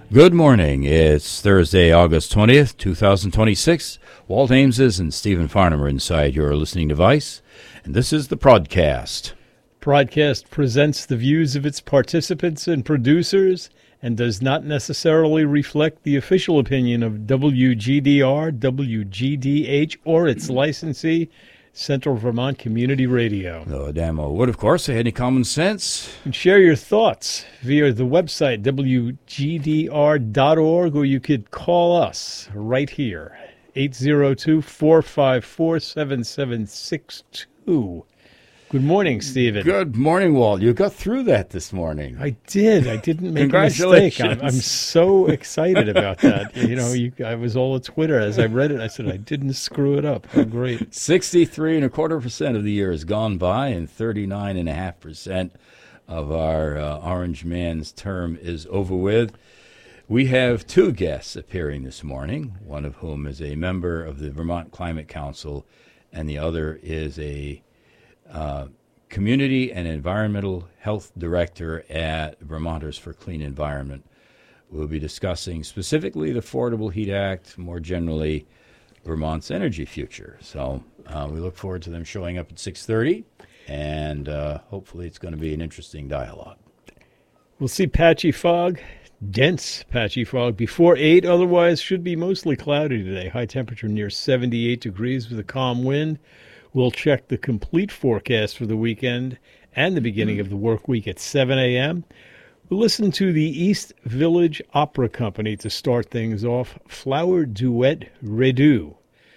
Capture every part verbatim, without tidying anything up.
Good morning. It's Thursday, August twentieth, twenty twenty-six. Walt Ameses and Stephen Farnham are inside your listening device, and this is the Prodcast. Prodcast presents the views of its participants and producers and does not necessarily reflect the official opinion of W G D R, W G D H, or its licensee, Central Vermont Community Radio. No damn old would, of course, say any common sense. And share your thoughts via the website, W G D R dot org, or you could call us right here, eight zero two, four five four, seven seven six two. Good morning, Stephen. Good morning, Walt. You got through that this morning. I did. I didn't make a Congratulations. mistake. I'm, I'm so excited about that. You know, you, I was all at Twitter as I read it. I said, I didn't screw it up. How great. sixty-three and a quarter percent of the year has gone by, and thirty-nine and a half percent of our uh, Orange Man's term is over with. We have two guests appearing this morning, one of whom is a member of the Vermont Climate Council, and the other is a Uh, Community and Environmental Health Director at Vermonters for Clean Environment. We'll be discussing specifically the Affordable Heat Act, more generally Vermont's energy future. So uh, we look forward to them showing up at six thirty, and uh, hopefully it's going to be an interesting dialogue. We'll see patchy fog, dense patchy fog before eight. Otherwise, should be mostly cloudy today. High temperature near seventy-eight degrees with a calm wind. We'll check the complete forecast for the weekend and the beginning of the work week at seven a.m. We'll listen to the East Village Opera Company to start things off, Flower Duet Redo.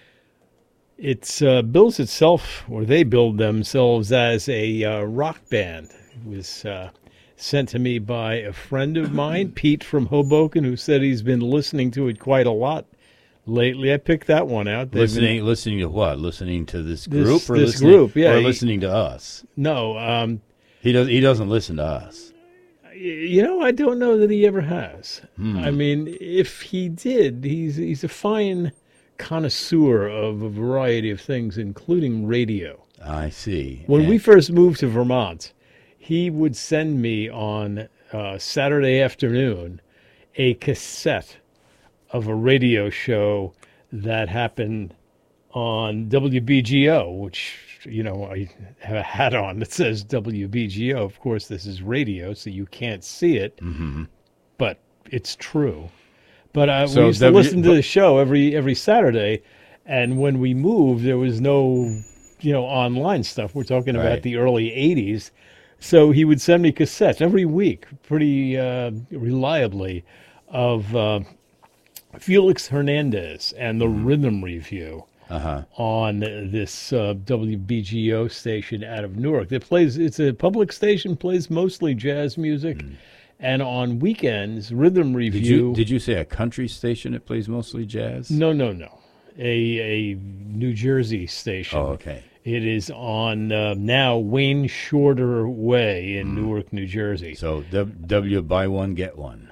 It uh, bills itself, or they build themselves, as a uh, rock band. It was uh, sent to me by a friend of mine, Pete from Hoboken, who said he's been listening to it quite a lot lately. I picked that one out. They've Listening, been, listening to what? Listening to this This- group, or this listening, group, yeah, or he- listening to us? no, um, He does. He doesn't listen to us. y- you know, I don't know that he ever has. Hmm. I mean, if he did, he's he's a fine connoisseur of a variety of things, including radio. I see. When And- we first moved to Vermont, he would send me on uh, Saturday afternoon a cassette of a radio show that happened on W B G O, which, you know, I have a hat on that says W B G O. Of course, this is radio, so you can't see it, Mhm. but it's true. But uh, So we used W- to listen to the show every every Saturday, and when we moved, there was no, you know, online stuff. We're talking about Right. the early eighties. So he would send me cassettes every week, pretty uh, reliably, of uh, Felix Hernandez and the Rhythm Review Uh-huh. on this uh, W B G O station out of Newark. It plays. It's a public station, plays mostly jazz music, and on weekends, Rhythm Review. Did you did you say a country station that plays mostly jazz? No, no, no. A a New Jersey station. Oh, okay. It is on uh, now Wayne Shorter Way in Newark, New Jersey. So W, w buy one get one.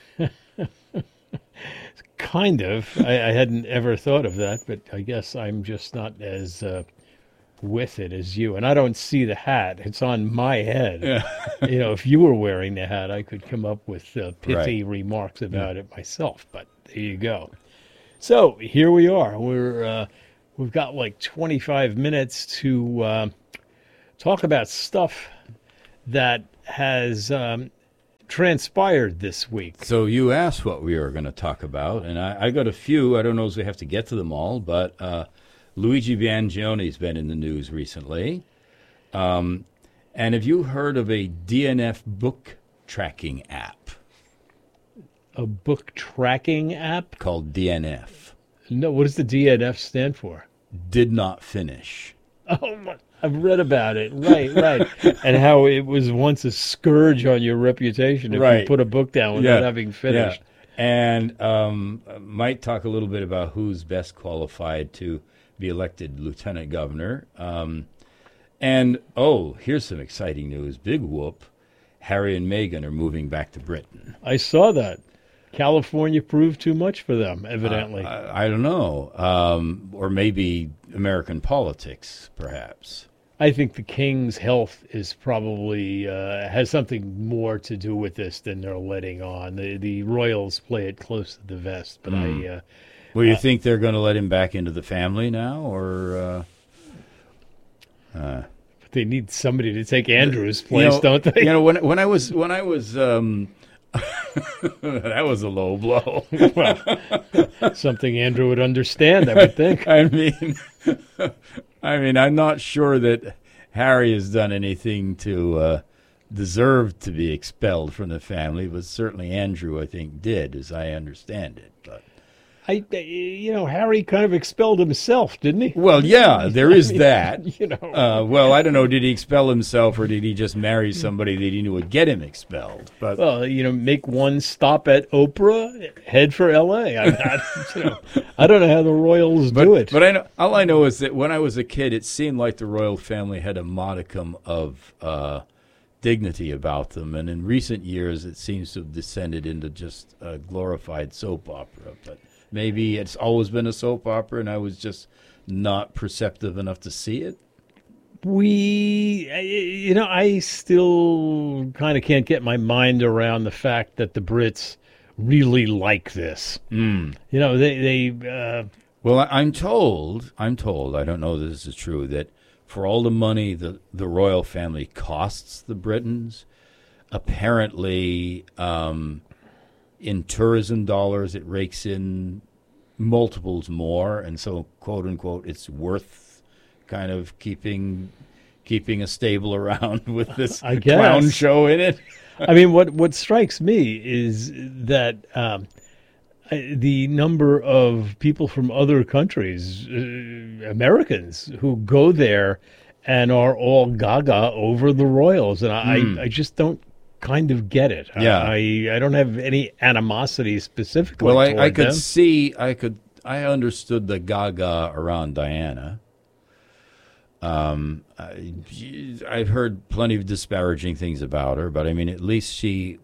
Kind of. I, I hadn't ever thought of that, but I guess I'm just not as uh, with it as you. And I don't see the hat. It's on my head. You know, if you were wearing the hat, I could come up with uh, pithy Right. remarks about it myself. But there you go. So here we are. We're uh, we've got like twenty-five minutes to uh, talk about stuff that has um, transpired this week. So you asked what we were going to talk about, and I, I got a few. I don't know if we have to get to them all, but uh, Luigi Biangione's been in the news recently. Um, and have you heard of a D N F book tracking app A book tracking app? called D N F? No, what does the D N F stand for? Did not finish. Oh, my, I've read about it. Right, right. And how it was once a scourge on your reputation if Right. you put a book down without Yeah, having finished. Yeah. And um, might talk a little bit about who's best qualified to be elected lieutenant governor. Um, and, oh, here's some exciting news. Big whoop. Harry and Meghan are moving back to Britain. I saw that. California proved too much for them, evidently. I, I don't know. Um, or maybe American politics, perhaps. I think the king's health is probably uh, has something more to do with this than they're letting on. The the royals play it close to the vest, but I. Uh, Well, you think they're going to let him back into the family now, or? Uh, uh, They need somebody to take Andrew's place, you know, don't they? You know, when when I was when I was um, that was a low blow. Well, something Andrew would understand, I would think. I mean, I mean, I'm not sure that Harry has done anything to uh, deserve to be expelled from the family, but certainly Andrew, I think, did, as I understand it. But I, you know, Harry kind of expelled himself, didn't he? well, yeah, there is that. You know, Uh, well, I don't know. Did he expel himself, or did he just marry somebody that he knew would get him expelled? But well, you know, make one stop at Oprah, head for L A. I'm not, you know, I don't know how the royals but, do it. but I know all I know is that when I was a kid, it seemed like the royal family had a modicum of uh, dignity about them, and in recent years, it seems to have descended into just a glorified soap opera. But maybe it's always been a soap opera, and I was just not perceptive enough to see it. We, I- you know, I still kind of can't get my mind around the fact that the Brits really like this. Mm. You know, they, they, uh, Well, I- I'm told, I'm told, I don't know that this is true, that for all the money the, the royal family costs the Britons, apparently um, in tourism dollars it rakes in multiples more, and so, quote unquote, it's worth kind of keeping keeping a stable around with this I guess. clown show in it. I mean, what, what strikes me is that um, I- the number of people from other countries, uh, Americans, who go there and are all gaga over the royals. And I, Hmm. I, I just don't kind of get it. Yeah. I, I don't have any animosity specifically Well, I, toward I could them. see, I could, I understood the gaga around Diana. Um, I, I've heard plenty of disparaging things about her, but I mean, at least she,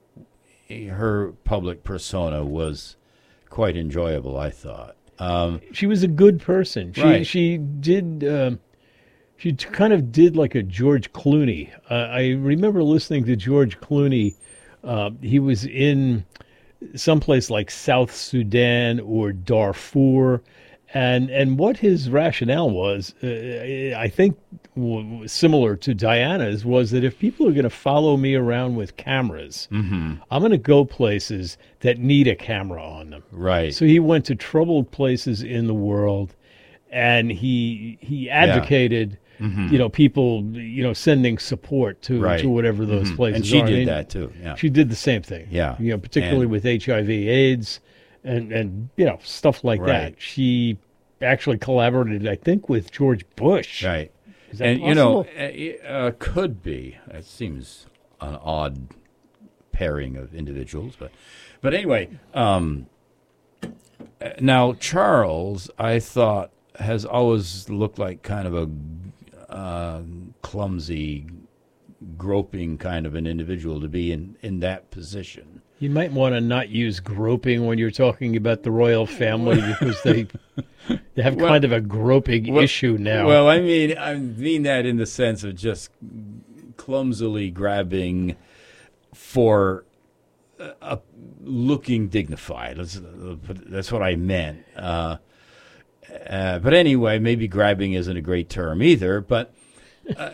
her public persona was quite enjoyable, I thought. Um, She was a good person. She Right. she did um, she t- kind of did like a George Clooney. Uh, I remember listening to George Clooney. Uh, he was in someplace like South Sudan or Darfur, and and what his rationale was, uh, I think, w- similar to Diana's, was that if people are going to follow me around with cameras, I'm going to go places that need a camera on them. right. So he went to troubled places in the world, and he he advocated, you know, people, you know, sending support to Right. to whatever those Mhm. places And she are. did And that too. Yeah. She did the same thing. Yeah. You know, particularly And- with H I V AIDS and and you know, stuff like Right. that. She actually collaborated, I think, with George Bush. Right. Is that And, you know, possible? uh, uh, could be. It seems an odd pairing of individuals. But, but anyway, um, uh, now Charles, I thought, has always looked like kind of a uh, clumsy, groping kind of an individual to be in, in that position. You might want to not use groping when you're talking about the royal family because they they have Well- kind of a groping well- issue now. Well, I mean, I mean that in the sense of just clumsily grabbing for uh, uh, looking dignified. Let's, uh, put- that's what I meant. Uh, uh, but anyway, maybe grabbing isn't a great term either. But uh,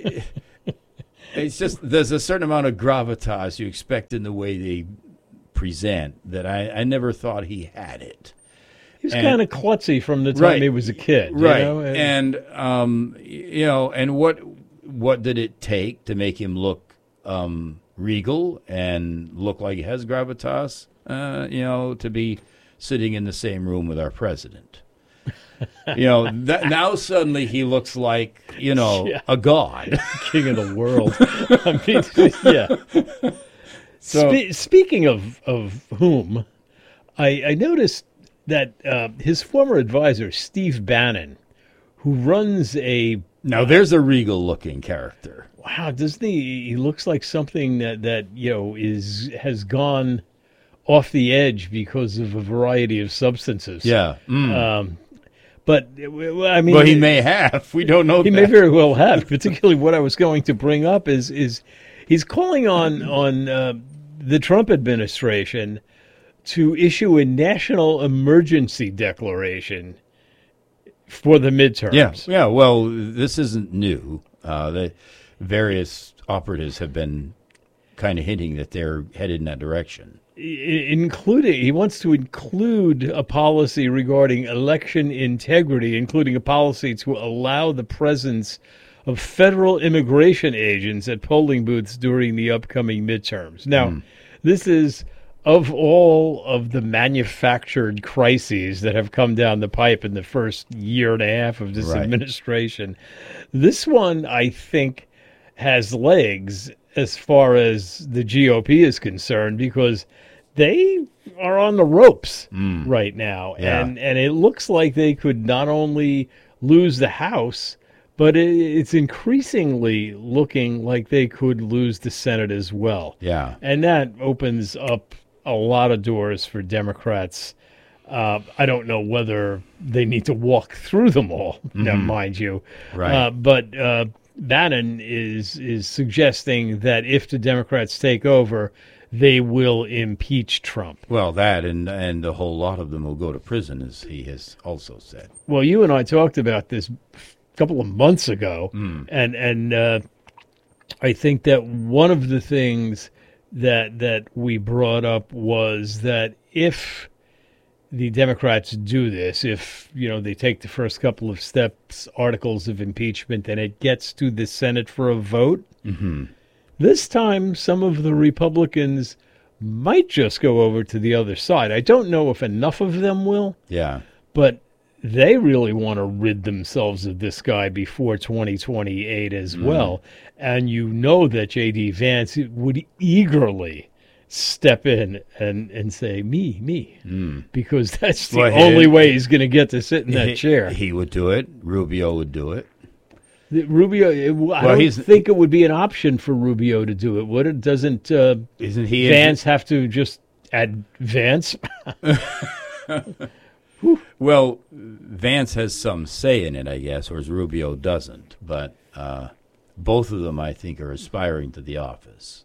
it's just there's a certain amount of gravitas you expect in the way they present that I, I never thought he had it. he was and- kind of klutzy from the time Right. he was a kid. you Right. know? And um, y- you know, and what what did it take to make him look um, regal and look like he has gravitas? Uh, you know, to be sitting in the same room with our president. You know, that, now suddenly he looks like, you know, Yeah. a god. King of the world. I mean, yeah. So- Spe- speaking of, of whom, I, I noticed that uh, his former advisor, Steve Bannon, who runs a Now there's a regal looking character. wow, doesn't he? He looks like something that, that you know is has gone off the edge because of a variety of substances. Yeah. Mm. Um, But well, I mean, Well, he may have. We don't know he that. may very well have. Particularly, what I was going to bring up is is he's calling on on uh, the Trump administration to issue a national emergency declaration for the midterms. Yeah, yeah. Well, this isn't new. Uh, the various operatives have been kind of hinting that they're headed in that direction. Including, he wants to include a policy regarding election integrity, including a policy to allow the presence of federal immigration agents at polling booths during the upcoming midterms. Now, mm. this is, of all of the manufactured crises that have come down the pipe in the first year and a half of this right. administration, this one, I think, has legs as far as the G O P is concerned, because they are on the ropes mm. right now. Yeah. And and it looks like they could not only lose the House, but it, it's increasingly looking like they could lose the Senate as well. Yeah. And that opens up a lot of doors for Democrats. Uh, I don't know whether they need to walk through them all, mm-hmm. now, mind you. Right. Uh, but uh, Bannon is is suggesting that if the Democrats take over, they will impeach Trump. Well, that and and a whole lot of them will go to prison, as he has also said. Well, you and I talked about this a couple of months ago, mm. and and uh, I think that one of the things that that we brought up was that if the Democrats do this, if you know they take the first couple of steps, articles of impeachment, and it gets to the Senate for a vote. Mm-hmm. This time, some of the Republicans might just go over to the other side. I don't know if enough of them will. Yeah. But they really want to rid themselves of this guy before twenty twenty-eight as mm. well. And you know that J D. Vance would eagerly step in and, and say, me, me, mm. because that's the well, only he, way he's going to get to sit in that he, chair. He would do it. Rubio would do it. Rubio, I well, don't he's, think it would be an option for Rubio to do it, would it? Doesn't uh, isn't he Vance have to just advance? Well, Vance has some say in it, I guess, whereas Rubio doesn't. But uh, both of them, I think, are aspiring to the office.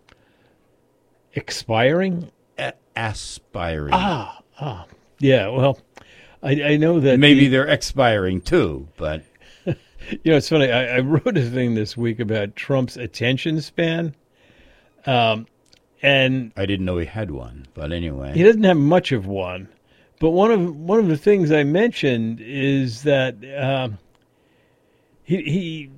Expiring? A- aspiring. Ah, ah, yeah. Well, I, I know that maybe the, they're expiring too, but. You know, it's funny. I, I wrote a thing this week about Trump's attention span, um, and I didn't know he had one. But anyway, he doesn't have much of one. But one of one of the things I mentioned is that um, he he,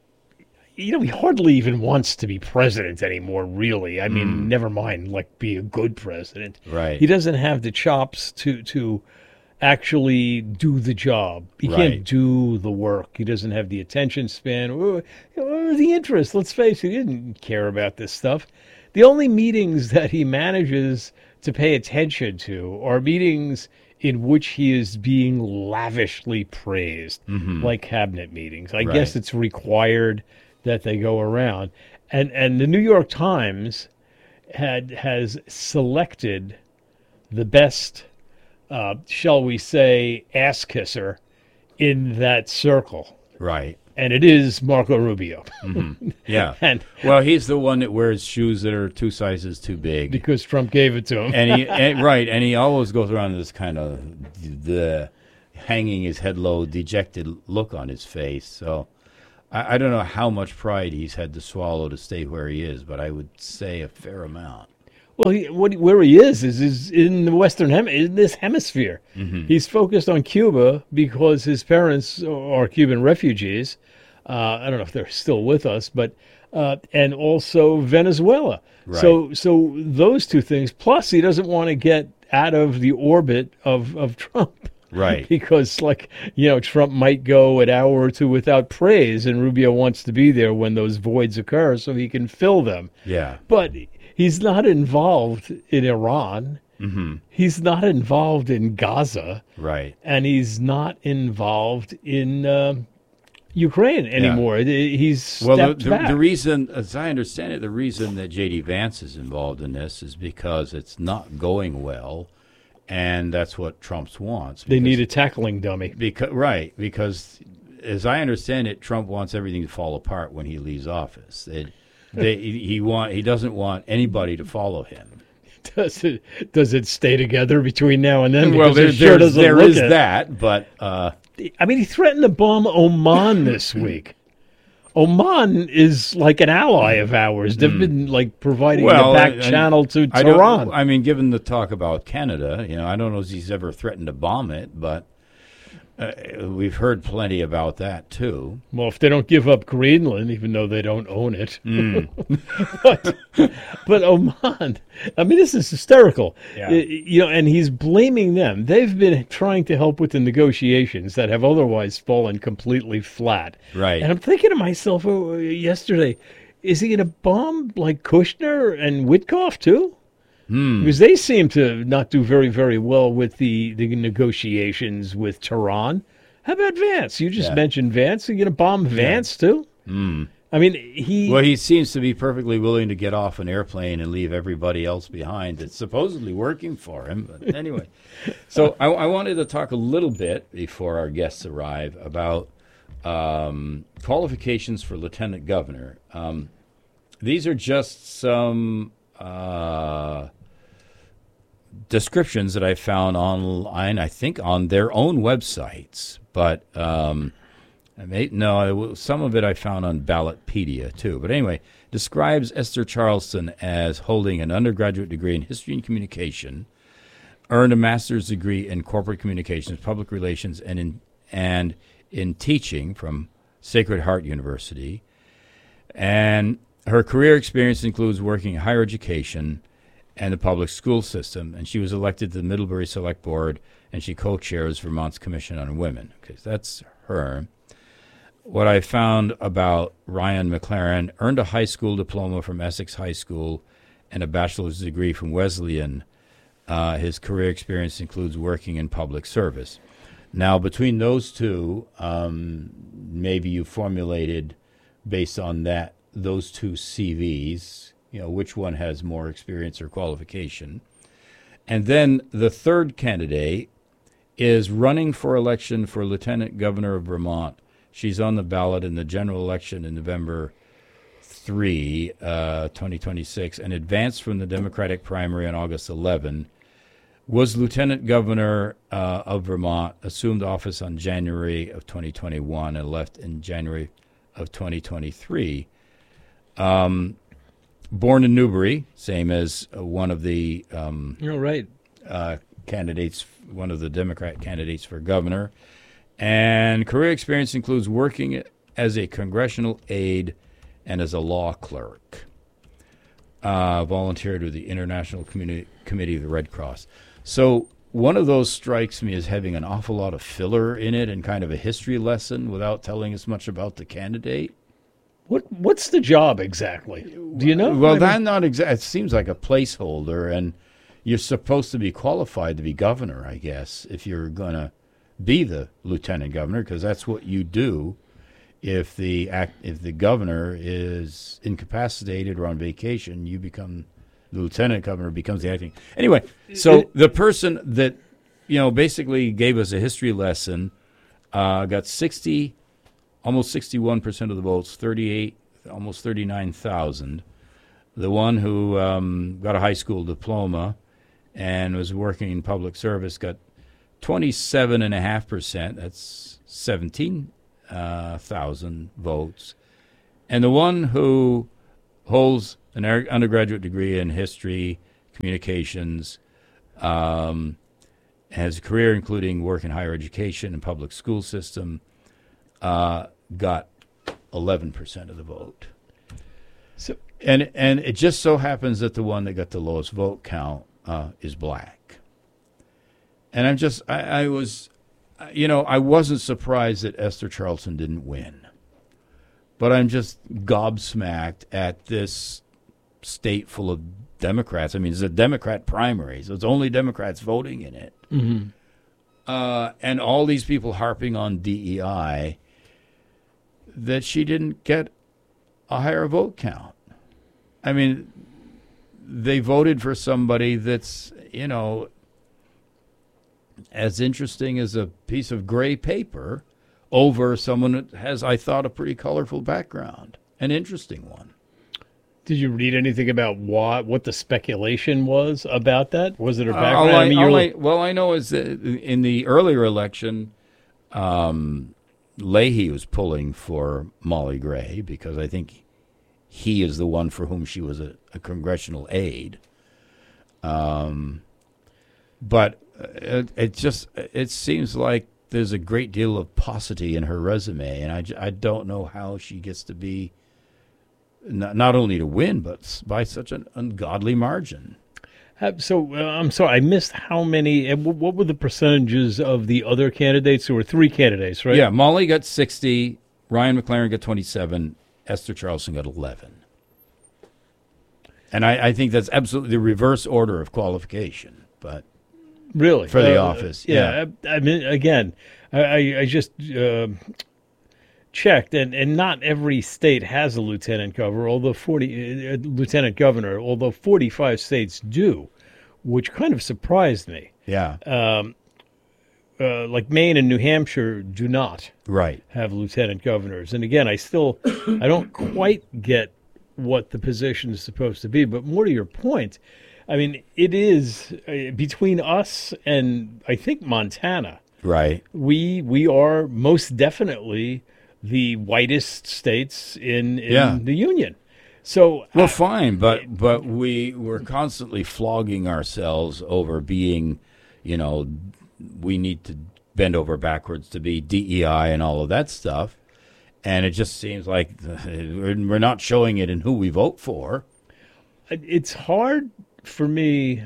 you know, he hardly even wants to be president anymore. Really, I mean, mm. never mind like be a good president. Right. He doesn't have the chops to to. actually do the job. He right. can't do the work. He doesn't have the attention span or, or the interest. Let's face it, he didn't care about this stuff. The only meetings that he manages to pay attention to are meetings in which he is being lavishly praised, mm-hmm. like cabinet meetings. I right. guess it's required that they go around. And and the New York Times had has selected the best Uh, shall we say, ass kisser in that circle. Right. And it is Marco Rubio. Mm-hmm. Yeah. and well, he's the one that wears shoes that are two sizes too big. Because Trump gave it to him. and he, and, right, and he always goes around with this kind of the hanging his head low, dejected look on his face. So I, I don't know how much pride he's had to swallow to stay where he is, but I would say a fair amount. Well, he, what, where he is is, is in the Western hem- in this hemisphere. Mm-hmm. He's focused on Cuba because his parents are Cuban refugees. Uh, I don't know if they're still with us, but uh, and also Venezuela. Right. So, so those two things. Plus, he doesn't want to get out of the orbit of, of Trump. Right. Because, like, you know, Trump might go an hour or two without praise, and Rubio wants to be there when those voids occur so he can fill them. Yeah. But he's not involved in Iran. Mm-hmm. He's not involved in Gaza. Right. And he's not involved in uh, Ukraine anymore. Yeah. He's stepped well, the, the, back. the reason, as I understand it, the reason that J D. Vance is involved in this is because it's not going well. and that's what Trump wants. They need a tackling dummy. Because, right, because as I understand it, Trump wants everything to fall apart when he leaves office. It, they, he want he doesn't want anybody to follow him. Does it does it stay together between now and then? Because Well, there, it sure there, doesn't there look is it. that, but uh, I mean, he threatened to bomb Oman this week. Oman is like an ally of ours. They've been like providing well, the back I- channel to I don't- Tehran. I mean, given the talk about Canada, you know, I don't know if he's ever threatened to bomb it, but uh, we've heard plenty about that too. Well, if they don't give up Greenland, even though they don't own it, Mm. but, but Oman, I mean, this is hysterical. Yeah. Uh, You know, and he's blaming them. They've been trying to help with the negotiations that have otherwise fallen completely flat. Right. And I'm thinking to myself oh, yesterday, is he going to bomb like Kushner and Witkoff too? Hmm. Because they seem to not do very, very well with the, the negotiations with Tehran. How about Vance? You just Yeah. mentioned Vance. Are you going to bomb Vance too? Mm. I mean, he. Well, he seems to be perfectly willing to get off an airplane and leave everybody else behind. It's supposedly working for him. But anyway, so I, I wanted to talk a little bit before our guests arrive about um, qualifications for lieutenant governor. Um, these are just some uh, descriptions that I found online, I think on their own websites, but. Um, I may, no, it was, some of it I found on Ballotpedia, too. But anyway, describes Esther Charleston as holding an undergraduate degree in history and communication, earned a master's degree in corporate communications, public relations, and in, and in teaching from Sacred Heart University. And her career experience includes working in higher education and the public school system. And she was elected to the Middlebury Select Board, and she co-chairs Vermont's Commission on Women. Okay, so that's her. What I found about Ryan McLaren, earned a high school diploma from Essex High School and a bachelor's degree from Wesleyan. Uh, his career experience includes working in public service. Now, between those two, um, maybe you formulated based on that those two C Vs, you know, which one has more experience or qualification. And then the third candidate is running for election for lieutenant governor of Vermont. She's on the ballot in the general election in November third, uh, twenty twenty-six, and advanced from the Democratic primary on August eleventh. Was lieutenant governor uh, of Vermont, assumed office on January of twenty twenty-one, and left in January of twenty twenty-three. Um, born in Newbury, same as uh, one of the um, You're right. uh, candidates, one of the Democrat candidates for governor. And career experience includes working as a congressional aide and as a law clerk. Uh, volunteered with the International Communi- Committee of the Red Cross. So one of those strikes me as having an awful lot of filler in it and kind of a history lesson without telling us much about the candidate. What What's the job exactly? Do you know? Well, I that mean, not exa- it seems like a placeholder, and you're supposed to be qualified to be governor, I guess, if you're going to be the lieutenant governor, because that's what you do if the act if the governor is incapacitated or on vacation. You become the lieutenant governor, becomes the acting. Anyway, so It- the person that you know basically gave us a history lesson uh, got sixty, almost sixty-one percent of the votes, thirty-eight, almost thirty-nine thousand. The one who um, got a high school diploma and was working in public service got twenty-seven and a half percent. That's seventeen uh, thousand votes. And the one who holds an er- undergraduate degree in history, communications, um, has a career including work in higher education and public school system, uh, got eleven percent of the vote. so, And and it just so happens that the one that got the lowest vote count uh, is black. And I'm just, I, I was, you know, I wasn't surprised that Esther Charleston didn't win. But I'm just gobsmacked at this state full of Democrats. I mean, it's a Democrat primary, so it's only Democrats voting in it. mhm. Uh, and all these people harping on D E I, that she didn't get a higher vote count. I mean, they voted for somebody that's, you know, as interesting as a piece of gray paper over someone that has, I thought, a pretty colorful background, an interesting one. Did you read anything about what what the speculation was about that? Was it a Uh, background? all I, I mean, all you're I- well, I know is that in the earlier election, um, Leahy was pulling for Molly Gray because I think he is the one for whom she was a, a congressional aide. Um, but it, it just it seems like there's a great deal of paucity in her resume, and I, j- I don't know how she gets to be not, not only to win, but s- by such an ungodly margin. Uh, So uh, I'm sorry, I missed how many. uh, wh- What were the percentages of the other candidates? There were three candidates, right? Yeah, Molly got sixty, Ryan McLaren got twenty-seven, Esther Charleston got eleven. And I, I think that's absolutely the reverse order of qualification. But Really, For the Uh, office, Yeah, I, I mean, again, I, I I just uh, checked, and, and not every state has a lieutenant governor. Although forty uh, lieutenant governor, although forty-five states do, which kind of surprised me. yeah, Um, uh, like Maine and New Hampshire do not right. have lieutenant governors. And again, I still I don't quite get what the position is supposed to be. But more to your point, I mean, it is uh, between us and I think Montana. Right. We we are most definitely the whitest states in, in Yeah. the union. So Well, I- fine, but but we were constantly flogging ourselves over being, you know, we need to bend over backwards to be D E I and all of that stuff, and it just seems like we're we're not showing it in who we vote for. it's hard for me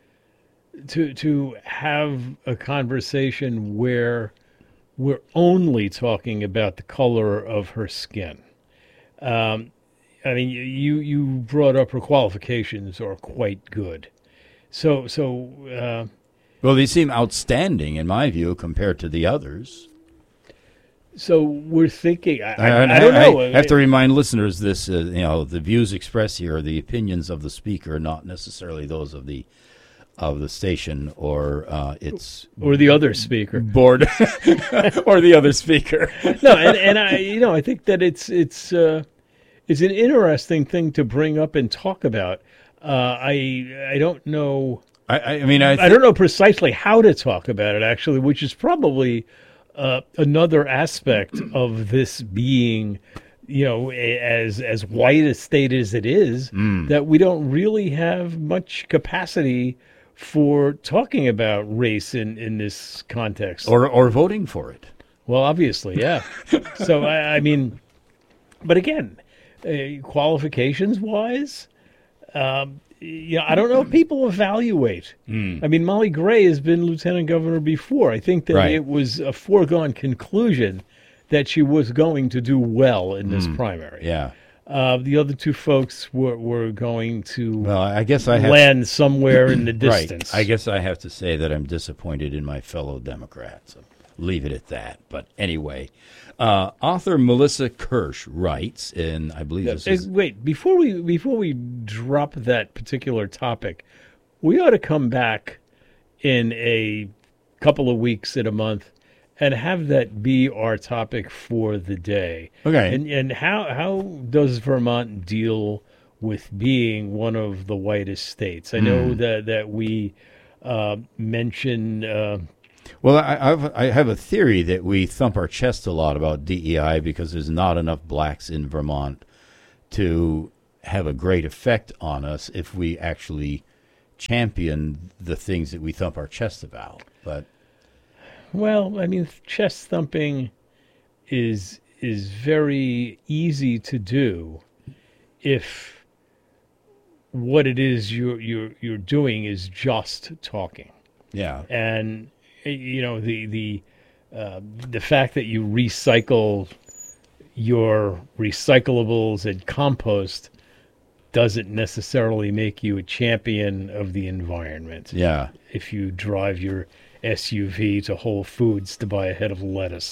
to to have a conversation where we're only talking about the color of her skin. Um, I mean, you you brought up her qualifications are quite good. So so uh, Well, they seem outstanding in my view compared to the others. so we're thinking. I, I, And I don't know. I have to remind listeners this: uh, you know, the views expressed here are the opinions of the speaker, not necessarily those of the of the station or uh, its or the other speaker. board or the other speaker. No, and, and I, you know, I think that it's it's uh, it's an interesting thing to bring up and talk about. Uh, I I don't know. I, I mean, I, I don't know precisely how to talk about it, actually, which is probably uh, another aspect of this being, you know, a- as as white a state as it is, that we don't really have much capacity for talking about race in, in this context. or or voting for it. Well, obviously, yeah. So, I, I mean, but again, uh, qualifications wise, um, you know, I don't know if people evaluate. I mean, Molly Gray has been lieutenant governor before. I think that Right. it was a foregone conclusion that she was going to do well in this primary. Yeah. Uh, the other two folks were, were going to Well, I guess I have land somewhere in the distance. right. I guess I have to say that I'm disappointed in my fellow Democrats. So leave it at that. But anyway, uh, author Melissa Kirsch writes, and I believe this Uh, is Wait, before we before we drop that particular topic, we ought to come back in a couple of weeks in a month and have that be our topic for the day. Okay. And and how how does Vermont deal with being one of the whitest states? I know that that we uh, mention. Uh, Well, I, I've, I have a theory that we thump our chest a lot about D E I because there's not enough blacks in Vermont to have a great effect on us if we actually champion the things that we thump our chest about. But Well, I mean, chest thumping is is very easy to do if what it is you're you're you're doing is just talking, yeah, and eh, you know the the uh, the fact that you recycle your recyclables and compost doesn't necessarily make you a champion of the environment. yeah. If you drive your S U V to Whole Foods to buy a head of lettuce.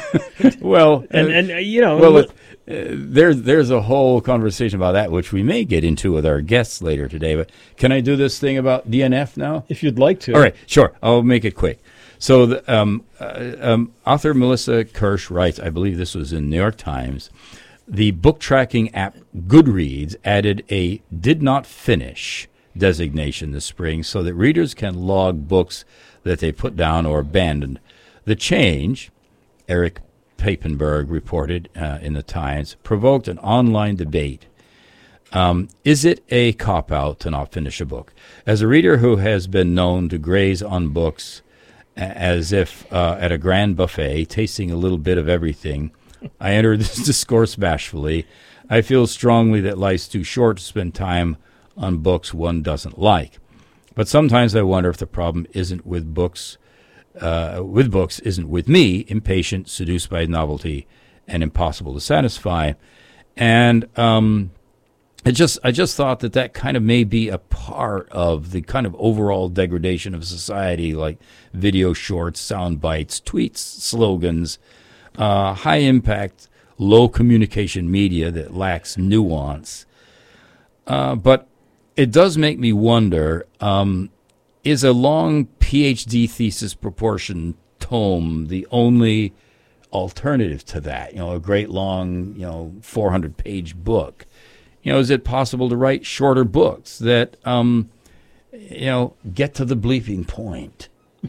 Well, and uh, and uh, you know, well, uh, there's there's a whole conversation about that, which we may get into with our guests later today. But can I do this thing about D N F now? if you'd like to. All right, sure. I'll make it quick. So the, um, uh, um, author Melissa Kirsch writes, I believe this was in New York Times, the book tracking app Goodreads added a did not finish designation this spring so that readers can log books that they put down or abandoned. The change, Eric Papenberg reported uh, in the Times, provoked an online debate. Um, is it a cop-out to not finish a book? As a reader who has been known to graze on books as if uh, at a grand buffet, tasting a little bit of everything, I enter this discourse bashfully. I feel strongly that life's too short to spend time on books one doesn't like. But sometimes I wonder if the problem isn't with books, uh, with books isn't with me, impatient, seduced by novelty, and impossible to satisfy. And um, it just, I just thought that that kind of may be a part of the kind of overall degradation of society, like video shorts, sound bites, tweets, slogans, uh, high impact, low communication media that lacks nuance. Uh, but it does make me wonder, um, is a long PhD thesis proportion tome the only alternative to that? You know, a great long, you know, four hundred page book. You know, is it possible to write shorter books that, um, you know, get to the bleeping point?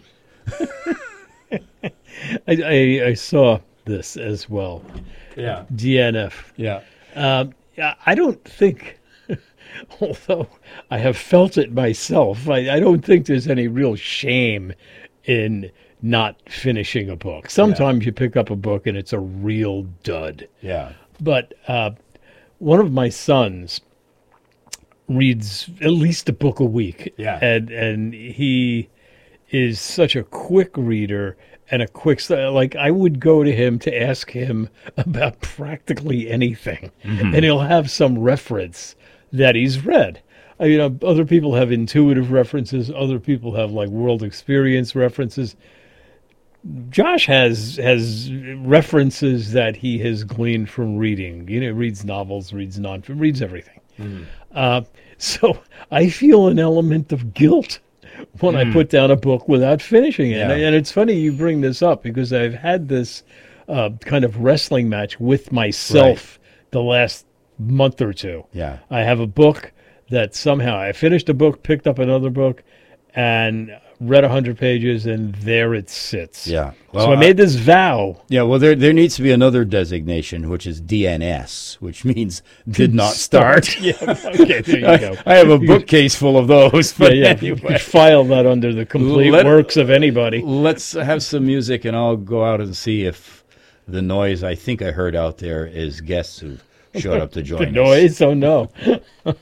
I, I, I saw this as well. Yeah. D N F. Yeah. Um, yeah, I don't think, although I have felt it myself, I, I don't think there's any real shame in not finishing a book. Sometimes you pick up a book and it's a real dud. Yeah. But uh, one of my sons reads at least a book a week. Yeah. And, and he is such a quick reader and a quick, like I would go to him to ask him about practically anything. Mm-hmm. And he'll have some reference that he's read. I mean, uh, other people have intuitive references. Other people have like world experience references. Josh has has references that he has gleaned from reading. You know, reads novels, reads non, reads everything. Mm. Uh, so I feel an element of guilt when mm. I put down a book without finishing it. Yeah. And it's funny you bring this up because I've had this uh, kind of wrestling match with myself right. the last month or two. Yeah. I have a book that somehow I finished a book, picked up another book, and read one hundred pages, and there it sits. Yeah. Well, so I made this vow. Yeah, well, there there needs to be another designation, which is D N S, which means did not start. Yeah, okay, there you I, go. I have a bookcase full of those. But yeah, yeah. anyway. You could file that under the complete Let, works of anybody. Let's have some music, and I'll go out and see if the noise I think I heard out there is guests who showed up to join the us. noise? Oh, no.